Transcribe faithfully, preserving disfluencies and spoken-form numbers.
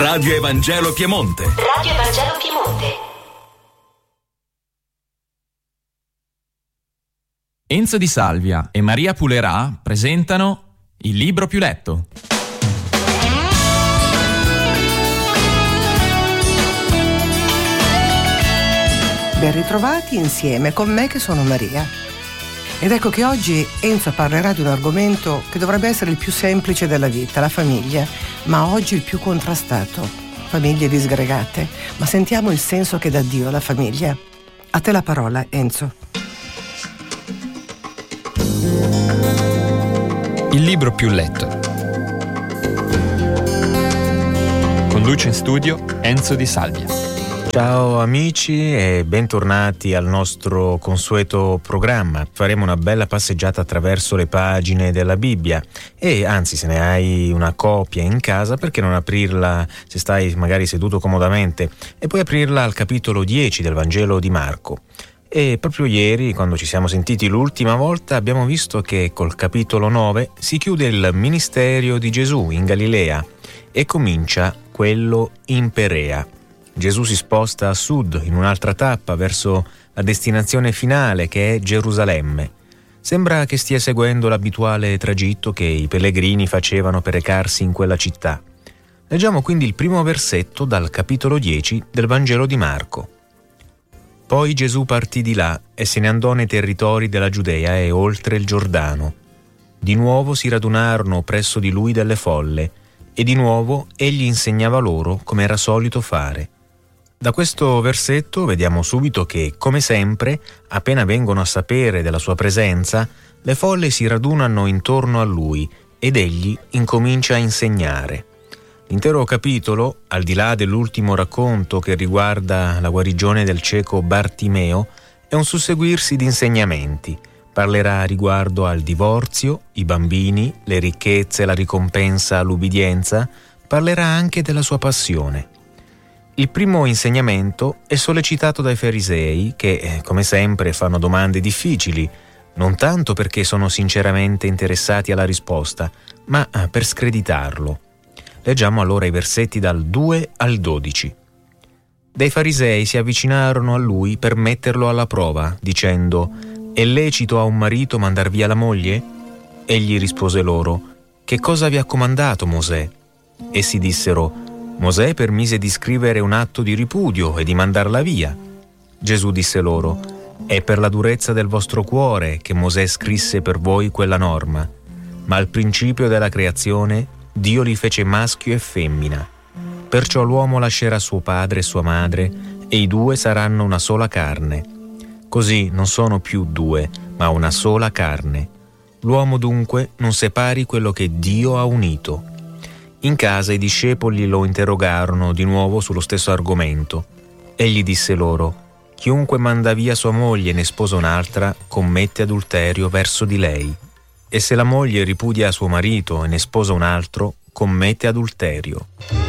Radio Evangelo Piemonte. Radio Evangelo Piemonte. Enzo Di Salvia e Maria Pulerà presentano Il libro più letto. Ben ritrovati insieme con me che sono Maria. Ed ecco che oggi Enzo parlerà di un argomento che dovrebbe essere il più semplice della vita, la famiglia, ma oggi il più contrastato. Famiglie disgregate. Ma sentiamo il senso che dà Dio alla famiglia. A te la parola, Enzo. Il libro più letto. Conduce in studio Enzo Di Salvia. Ciao amici e bentornati al nostro consueto programma. Faremo una bella passeggiata attraverso le pagine della Bibbia e anzi, se ne hai una copia in casa, perché non aprirla se stai magari seduto comodamente e poi aprirla al capitolo dieci del Vangelo di Marco. E proprio ieri, quando ci siamo sentiti l'ultima volta, abbiamo visto che col capitolo nove si chiude il ministero di Gesù in Galilea e comincia quello in Perea. Gesù si sposta a sud in un'altra tappa verso la destinazione finale, che è Gerusalemme. Sembra che stia seguendo l'abituale tragitto che i pellegrini facevano per recarsi in quella città. Leggiamo quindi il primo versetto dal capitolo dieci del Vangelo di Marco. Poi Gesù partì di là e se ne andò nei territori della Giudea e oltre il Giordano. Di nuovo si radunarono presso di lui delle folle e di nuovo egli insegnava loro come era solito fare. Da questo versetto vediamo subito che, come sempre, appena vengono a sapere della sua presenza, le folle si radunano intorno a lui ed egli incomincia a insegnare. L'intero capitolo, al di là dell'ultimo racconto che riguarda la guarigione del cieco Bartimeo, è un susseguirsi di insegnamenti. Parlerà riguardo al divorzio, i bambini, le ricchezze, la ricompensa, l'ubbidienza. Parlerà anche della sua passione. Il primo insegnamento è sollecitato dai farisei che, come sempre, fanno domande difficili, non tanto perché sono sinceramente interessati alla risposta, ma per screditarlo. Leggiamo allora i versetti dal due al dodici. Dei farisei si avvicinarono a lui per metterlo alla prova, dicendo: «È lecito a un marito mandar via la moglie?» Egli rispose loro: «Che cosa vi ha comandato Mosè?» Essi dissero: «Mosè permise di scrivere un atto di ripudio e di mandarla via». Gesù disse loro: «È per la durezza del vostro cuore che Mosè scrisse per voi quella norma, ma al principio della creazione Dio li fece maschio e femmina. Perciò l'uomo lascerà suo padre e sua madre e i due saranno una sola carne. Così non sono più due, ma una sola carne. L'uomo dunque non separi quello che Dio ha unito». In casa i discepoli lo interrogarono di nuovo sullo stesso argomento. Egli disse loro: «Chiunque manda via sua moglie e ne sposa un'altra, commette adulterio verso di lei. E se la moglie ripudia suo marito e ne sposa un altro, commette adulterio».